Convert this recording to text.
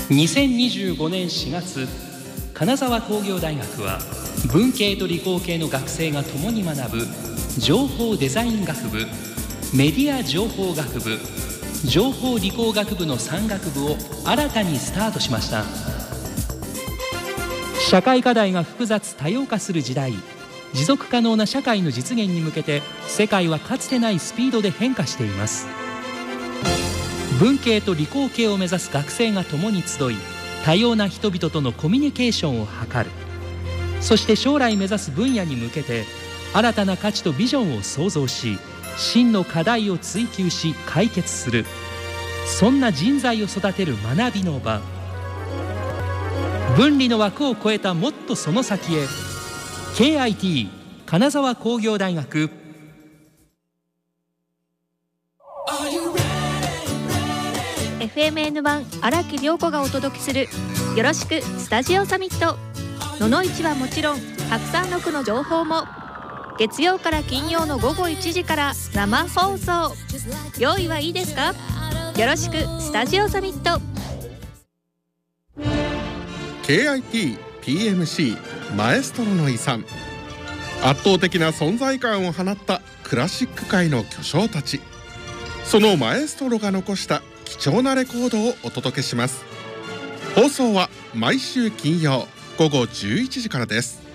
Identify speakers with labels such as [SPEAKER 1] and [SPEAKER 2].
[SPEAKER 1] 2025年4月、金沢工業大学は文系と理工系の学生が共に学ぶ情報デザイン学部、メディア情報学部、情報理工学部の3学部を新たにスタートしました。社会課題が複雑多様化する時代、持続可能な社会の実現に向けて世界はかつてないスピードで変化しています。文系と理工系を目指す学生が共に集い、多様な人々とのコミュニケーションを図る。そして将来目指す分野に向けて新たな価値とビジョンを創造し、真の課題を追求し解決する。そんな人材を育てる学びの場。分離の枠を超えたもっとその先へ。 KIT 金沢工業大学。
[SPEAKER 2] FMN1 荒木涼子がお届けするよろしくスタジオサミット。野々市はもちろん白山6の情報も月曜から金曜の午後1時から生放送。用意はいいですか？よろしくスタジオサミット。
[SPEAKER 3] KIT PMC マエストロの遺産。圧倒的な存在感を放ったクラシック界の巨匠たち、そのマエストロが残した貴重なレコードをお届けします。放送は毎週金曜午後11時からです。